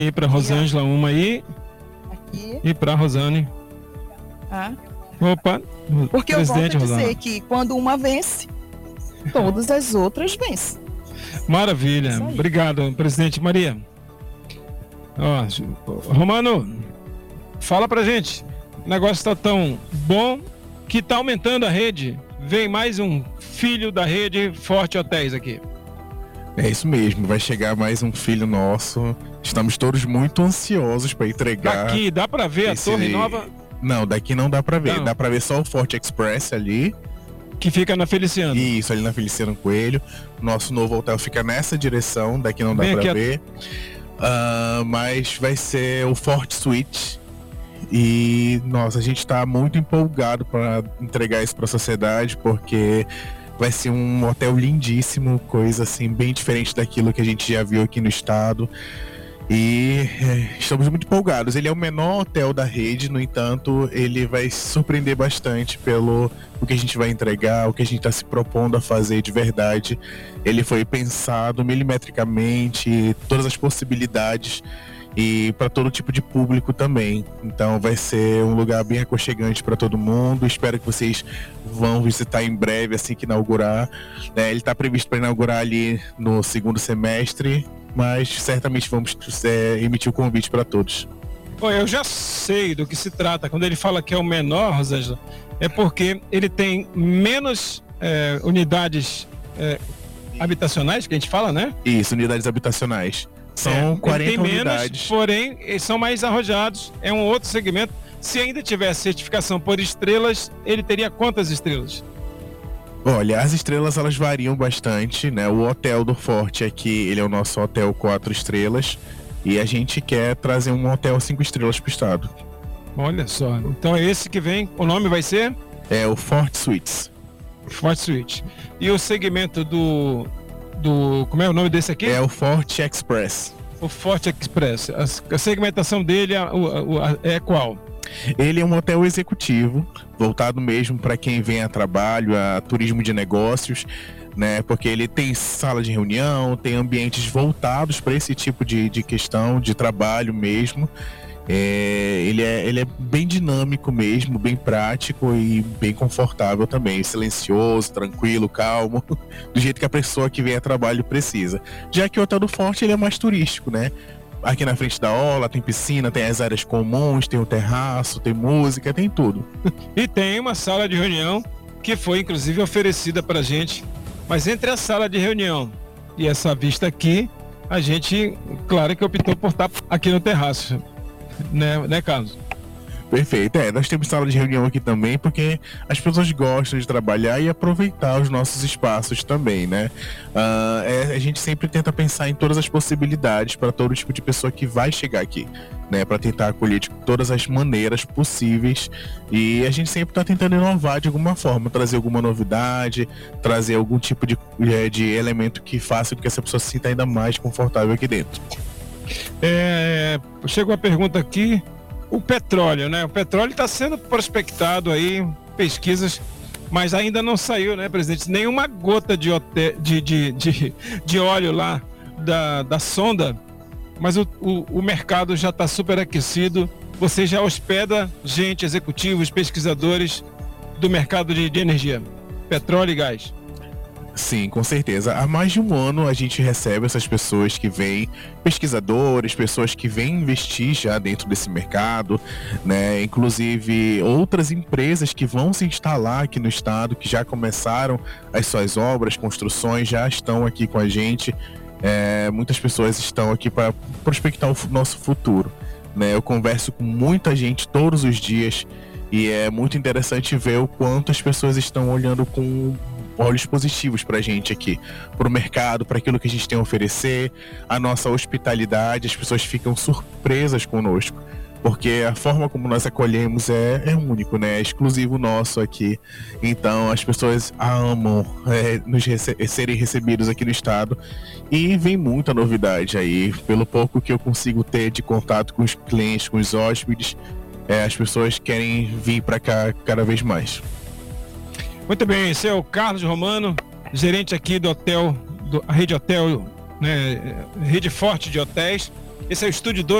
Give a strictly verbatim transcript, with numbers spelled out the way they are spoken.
E para Rosângela uma aí. Aqui. E para Rosane. Ah. Opa. Porque eu volto a dizer Rosana. que quando uma vence, todas as outras vencem. Maravilha. Obrigado, presidente Maria. Ó, Romano, fala pra gente. O negócio tá tão bom que tá aumentando a rede. Vem mais um filho da rede Forte Hotéis aqui. É isso mesmo, vai chegar mais um filho nosso. Estamos todos muito ansiosos para entregar. Daqui dá para ver esse... a Torre Nova? Não, daqui não dá para ver. Não. Dá para ver só o Forte Express ali. Que fica na Feliciano. Isso, ali na Feliciano Coelho. Nosso novo hotel fica nessa direção, daqui não dá para ver. A... Uh, mas vai ser o Forte Suite. E, nossa, a gente está muito empolgado para entregar isso para a sociedade, porque vai ser um hotel lindíssimo, coisa assim, bem diferente daquilo que a gente já viu aqui no estado. E é, estamos muito empolgados. Ele é o menor hotel da rede, no entanto, ele vai surpreender bastante pelo o que a gente vai entregar, o que a gente está se propondo a fazer de verdade. Ele foi pensado milimetricamente, todas as possibilidades, e para todo tipo de público também. Então vai ser um lugar bem aconchegante para todo mundo. Espero que vocês vão visitar em breve, assim que inaugurar. É, ele está previsto para inaugurar ali no segundo semestre, mas certamente vamos é, emitir o convite para todos. Bom, eu já sei do que se trata. Quando ele fala que é o menor, Rosângela, é porque ele tem menos é, unidades é, habitacionais, que a gente fala, né? Isso, unidades habitacionais. São é, quarenta tem menos, unidades. Porém, eles são mais arrojados. É um outro segmento. Se ainda tivesse certificação por estrelas, ele teria quantas estrelas? Olha, as estrelas elas variam bastante, né? O hotel do Forte aqui, ele é o nosso hotel quatro estrelas. E a gente quer trazer um hotel cinco estrelas pro estado. Olha só. Então é esse que vem. O nome vai ser? É o Forte Suites. Forte Suite. E o segmento do... do como é o nome desse aqui? É o Forte Express. O Forte Express. A, a segmentação dele a, a, a, é qual? Ele é um hotel executivo, voltado mesmo para quem vem a trabalho, a turismo de negócios, né? Porque ele tem sala de reunião, tem ambientes voltados para esse tipo de, de questão, de trabalho mesmo. É, ele, é, ele é bem dinâmico mesmo, bem prático e bem confortável também, silencioso, tranquilo, calmo, do jeito que a pessoa que vem a trabalho precisa. Já que o Hotel do Forte ele é mais turístico, né? Aqui na frente da orla tem piscina, tem as áreas comuns, tem o terraço, tem música, tem tudo. E tem uma sala de reunião que foi inclusive oferecida pra gente, mas entre a sala de reunião e essa vista aqui, a gente, claro que optou por estar aqui no terraço. Né, né, Carlos? Perfeito, é, nós temos sala de reunião aqui também, porque as pessoas gostam de trabalhar e aproveitar os nossos espaços também, né? Uh, é, a gente sempre tenta pensar em todas as possibilidades para todo tipo de pessoa que vai chegar aqui, né? Para tentar acolher de todas as maneiras possíveis, e a gente sempre está tentando inovar de alguma forma, trazer alguma novidade, trazer algum tipo de, de elemento que faça com que essa pessoa se sinta ainda mais confortável aqui dentro. É, chegou a pergunta aqui, o petróleo, né? O petróleo está sendo prospectado aí, pesquisas, mas ainda não saiu, né, presidente? Nenhuma gota de, hotel, de, de, de, de óleo lá da, da sonda, mas o, o, o mercado já está superaquecido. Você já hospeda gente, executivos, pesquisadores do mercado de, de energia, petróleo e gás. Sim, com certeza. Há mais de um ano a gente recebe essas pessoas que vêm, pesquisadores, pessoas que vêm investir já dentro desse mercado, né? Inclusive outras empresas que vão se instalar aqui no estado, que já começaram as suas obras, construções, já estão aqui com a gente. É, muitas pessoas estão aqui para prospectar o nosso futuro, né? Eu converso com muita gente todos os dias e é muito interessante ver o quanto as pessoas estão olhando com olhos positivos pra gente aqui, pro mercado, para aquilo que a gente tem a oferecer, a nossa hospitalidade. As pessoas ficam surpresas conosco, porque a forma como nós acolhemos é, é único, né? É exclusivo nosso aqui. Então as pessoas amam é, nos rece- serem recebidos aqui no estado, e vem muita novidade aí. Pelo pouco que eu consigo ter de contato com os clientes, com os hóspedes, é, as pessoas querem vir para cá cada vez mais. Muito bem, esse é o Carlos Romano, gerente aqui do hotel, do, a Rede Hotel, né, Rede Forte de Hotéis. Esse é o Estúdio dois.